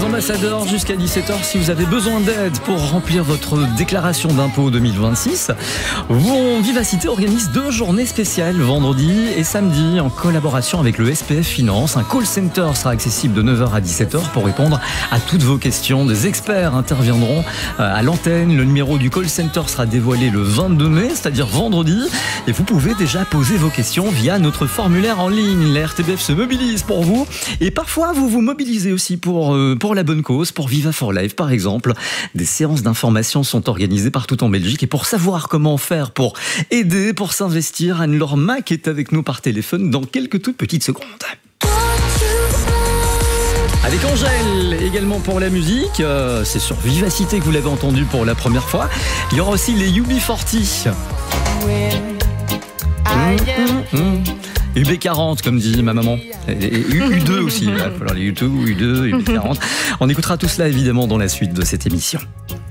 ambassadeurs jusqu'à 17h si vous avez besoin d'aide pour remplir votre déclaration d'impôt 2026. Vivacité organise 2 journées spéciales vendredi et samedi en collaboration avec le SPF Finance. Un call center sera accessible de 9h à 17h pour répondre à toutes vos questions. Des experts interviendront à l'antenne. Le numéro du call center sera dévoilé le 22 mai, c'est-à-dire vendredi. Et vous pouvez déjà poser vos questions via notre formulaire en ligne. La RTBF se mobilise pour vous. Et parfois, vous vous mobilisez aussi pour la bonne cause, pour Viva for Life par exemple. Des séances d'information sont organisées partout en Belgique. Et pour savoir comment faire pour aider, pour s'investir, Anne-Laure Mac est avec nous par téléphone dans quelques toutes petites secondes. Avec Angèle, également pour la musique, c'est sur Vivacité que vous l'avez entendu pour la première fois. Il y aura aussi les UB40. UB40 comme dit ma maman. Et U2 aussi, alors les U2, U2, UB40. On écoutera tout cela évidemment dans la suite de cette émission.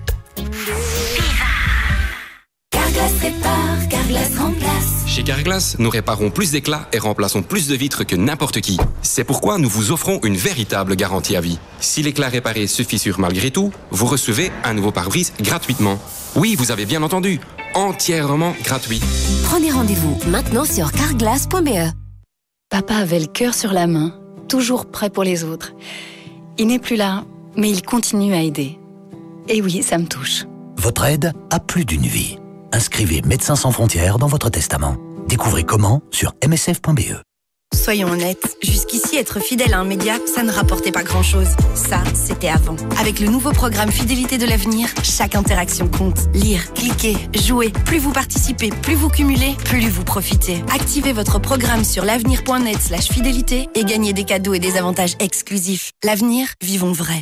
Carglass répare, Carglass remplace. Chez Carglass, nous réparons plus d'éclats et remplaçons plus de vitres que n'importe qui. C'est pourquoi nous vous offrons une véritable garantie à vie. Si l'éclat réparé se fissure malgré tout, vous recevez un nouveau pare-brise gratuitement. Oui, vous avez bien entendu, entièrement gratuit. Prenez rendez-vous maintenant sur carglass.be. Papa avait le cœur sur la main, toujours prêt pour les autres. Il n'est plus là, mais il continue à aider. Et oui, ça me touche. Votre aide a plus d'une vie. Inscrivez Médecins sans frontières dans votre testament. Découvrez comment sur msf.be. Soyons honnêtes, jusqu'ici être fidèle à un média, ça ne rapportait pas grand-chose. Ça, c'était avant. Avec le nouveau programme Fidélité de l'avenir, chaque interaction compte. Lire, cliquer, jouer. Plus vous participez, plus vous cumulez, plus vous profitez. Activez votre programme sur l'avenir.net/fidélité et gagnez des cadeaux et des avantages exclusifs. L'avenir, vivons vrai.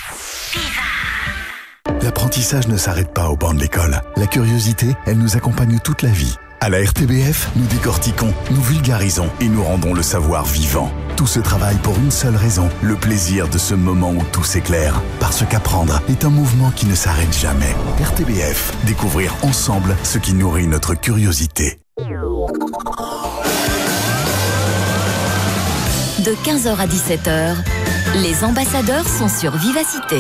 L'apprentissage ne s'arrête pas au banc de l'école. La curiosité, elle nous accompagne toute la vie. À la RTBF, nous décortiquons, nous vulgarisons et nous rendons le savoir vivant. Tout ce travail pour une seule raison, le plaisir de ce moment où tout s'éclaire. Parce qu'apprendre est un mouvement qui ne s'arrête jamais. RTBF, découvrir ensemble ce qui nourrit notre curiosité. De 15h à 17h, les ambassadeurs sont sur Vivacité.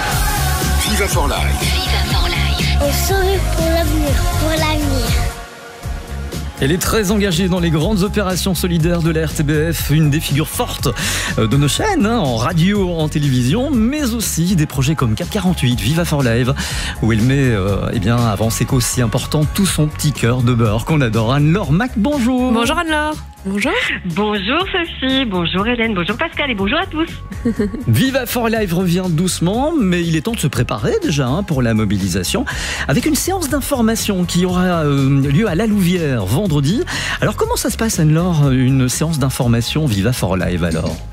Viva for Life. Viva for Life. On sourit pour l'avenir, pour l'avenir. Elle est très engagée dans les grandes opérations solidaires de la RTBF, une des figures fortes de nos chaînes, en radio, en télévision, mais aussi des projets comme CAP 48, Viva for Life, où elle met avant ses causes si importantes tout son petit cœur de beurre qu'on adore. Anne-Laure Mac, bonjour. Bonjour Anne-Laure. Bonjour. Bonjour Sophie, bonjour Hélène, bonjour Pascal et bonjour à tous. Viva for Life revient doucement, mais il est temps de se préparer déjà pour la mobilisation, avec une séance d'information qui aura lieu à La Louvière vendredi. Alors comment ça se passe Anne-Laure, une séance d'information Viva for Life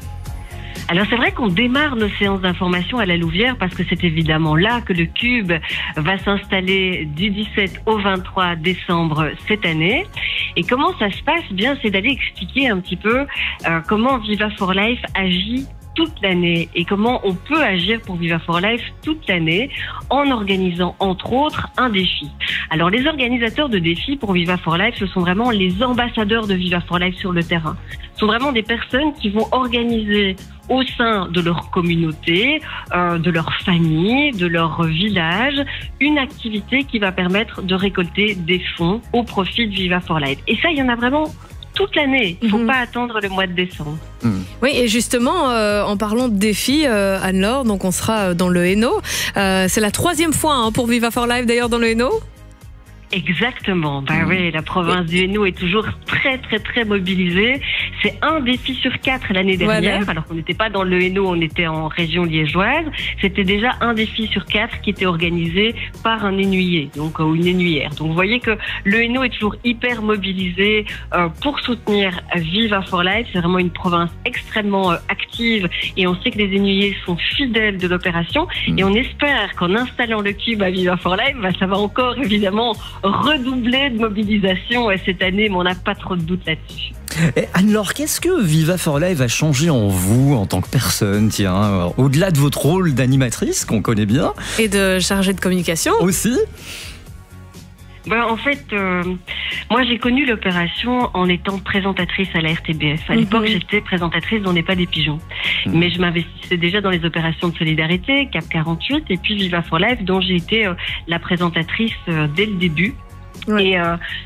Alors c'est vrai qu'on démarre nos séances d'information à La Louvière parce que c'est évidemment là que le Cube va s'installer du 17 au 23 décembre cette année. Et comment ça se passe ? Bien, c'est d'aller expliquer un petit peu comment Viva for Life agit toute l'année et comment on peut agir pour Viva for Life toute l'année en organisant entre autres un défi. Alors les organisateurs de défis pour Viva for Life, ce sont vraiment les ambassadeurs de Viva for Life sur le terrain. Ce sont vraiment des personnes qui vont organiser au sein de leur communauté, de leur famille, de leur village, une activité qui va permettre de récolter des fonds au profit de Viva for Life. Et ça, il y en a vraiment toute l'année. Il ne faut pas attendre le mois de décembre. Oui, et justement, en parlant de défis, Anne-Laure, donc on sera dans le Hainaut. C'est la 3e fois pour Viva for Life d'ailleurs dans le Hainaut. Exactement. Oui, la province du Hainaut est toujours très très très mobilisée. C'est un défi sur 4 l'année dernière. Voilà. Alors qu'on n'était pas dans le Hainaut, on était en région liégeoise. C'était déjà un défi sur 4 qui était organisé par un énuyer, donc ou une énuyère. Donc vous voyez que le Hainaut est toujours hyper mobilisé pour soutenir Viva for Life. C'est vraiment une province extrêmement active et on sait que les énuyers sont fidèles de l'opération. Et on espère qu'en installant le Cube à Viva for Life, ça va encore évidemment redoubler de mobilisation cette année, mais on n'a pas trop de doute là-dessus. Anne-Laure, qu'est-ce que Viva for Life a changé en vous, en tant que personne, au-delà de votre rôle d'animatrice, qu'on connaît bien ? Et de chargée de communication. Aussi ? En fait, moi j'ai connu l'opération en étant présentatrice à la RTBF. À l'époque, j'étais présentatrice dans Les Pas des Pigeons. Mais je m'investissais déjà dans les opérations de solidarité, Cap 48 et puis Viva for Life, dont j'ai été la présentatrice dès le début. Ouais.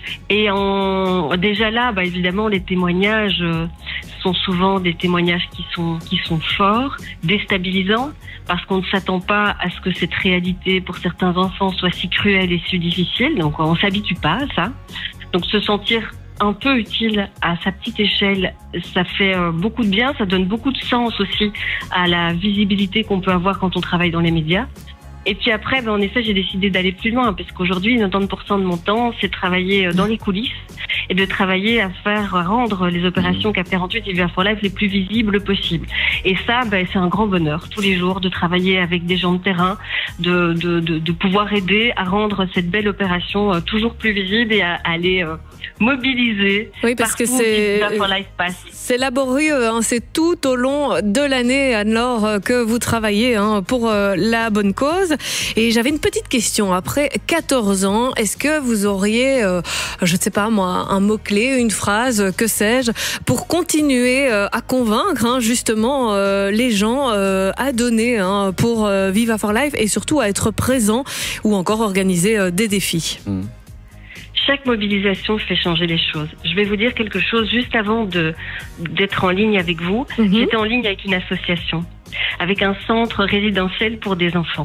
Déjà là, évidemment, les témoignages sont souvent des témoignages qui sont forts, déstabilisants, parce qu'on ne s'attend pas à ce que cette réalité pour certains enfants soit si cruelle et si difficile. Donc on s'habitue pas à ça. Donc se sentir un peu utile à sa petite échelle, ça fait beaucoup de bien, ça donne beaucoup de sens aussi à la visibilité qu'on peut avoir quand on travaille dans les médias. Et puis après, en effet, j'ai décidé d'aller plus loin, parce qu'aujourd'hui, 90% de mon temps, c'est de travailler dans les coulisses et de travailler à rendre les opérations Cap 48 et Viva for Life les plus visibles possibles. Et ça, c'est un grand bonheur, tous les jours, de travailler avec des gens de terrain, de pouvoir aider à rendre cette belle opération toujours plus visible et à aller mobiliser. Oui, parce que c'est laborieux, hein, c'est tout au long de l'année, Anne-Laure, que vous travaillez pour la bonne cause. Et j'avais une petite question. Après 14 ans, est-ce que vous auriez, je ne sais pas moi, un mot-clé, une phrase, que sais-je, pour continuer à convaincre justement les gens à donner pour Viva for Life et surtout à être présents ou encore organiser des défis? Chaque mobilisation fait changer les choses. Je vais vous dire quelque chose juste avant d'être en ligne avec vous. J'étais en ligne avec une association, avec un centre résidentiel pour des enfants.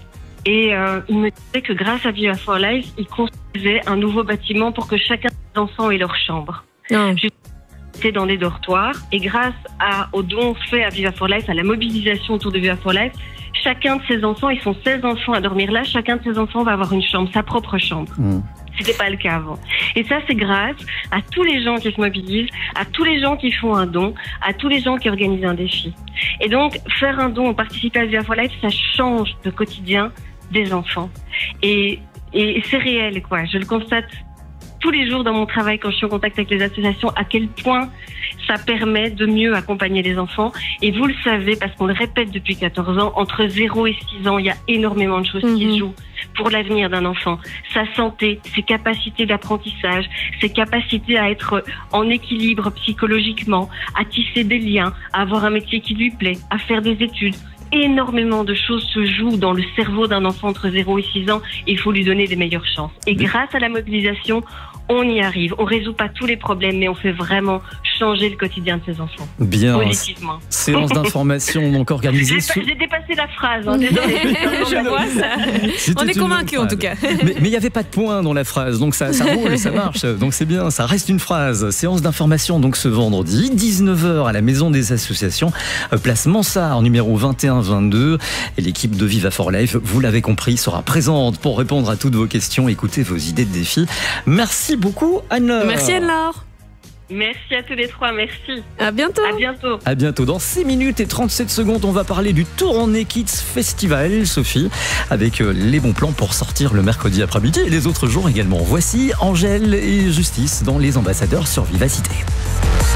Et il me disait que grâce à Viva for Life, ils construisaient un nouveau bâtiment pour que chacun des enfants ait leur chambre. J'étais dans des dortoirs et grâce aux dons faits à Viva for Life, à la mobilisation autour de Viva for Life, chacun de ces enfants, ils sont 16 enfants à dormir là, chacun de ces enfants va avoir une chambre, sa propre chambre. C'était pas le cas avant. Et ça, c'est grâce à tous les gens qui se mobilisent, à tous les gens qui font un don, à tous les gens qui organisent un défi. Et donc, faire un don, participer à Viva for Life, ça change le quotidien des enfants. Et c'est réel, quoi. Je le constate tous les jours dans mon travail quand je suis en contact avec les associations, à quel point ça permet de mieux accompagner les enfants. Et vous le savez, parce qu'on le répète depuis 14 ans, entre 0 et 6 ans, il y a énormément de choses qui se jouent pour l'avenir d'un enfant. Sa santé, ses capacités d'apprentissage, ses capacités à être en équilibre psychologiquement, à tisser des liens, à avoir un métier qui lui plaît, à faire des études. Énormément de choses se jouent dans le cerveau d'un enfant entre 0 et 6 ans. Il faut lui donner des meilleures chances. Et grâce à la mobilisation, on y arrive. On résout pas tous les problèmes, mais on fait vraiment changer le quotidien de ces enfants. Bien. Positivement. Séance d'information donc organisée. J'ai dépassé la phrase. Désolé. Je vois ça. On est convaincus en tout cas. Mais il n'y avait pas de point dans la phrase, donc ça roule, ça marche. Donc c'est bien, ça reste une phrase. Séance d'information donc ce vendredi, 19h à la Maison des Associations, place Mansart, numéro 21-22. Et l'équipe de Viva for Life, vous l'avez compris, sera présente pour répondre à toutes vos questions, écouter vos idées de défis. Merci beaucoup, Anne-Laure. Merci, Anne-Laure. Merci à tous les trois, merci. À bientôt. À bientôt. À bientôt. Dans 6 minutes et 37 secondes, on va parler du Tournai Kids Festival, Sophie, avec les bons plans pour sortir le mercredi après-midi et les autres jours également. Voici Angèle et Justice dans Les Ambassadeurs sur Vivacité.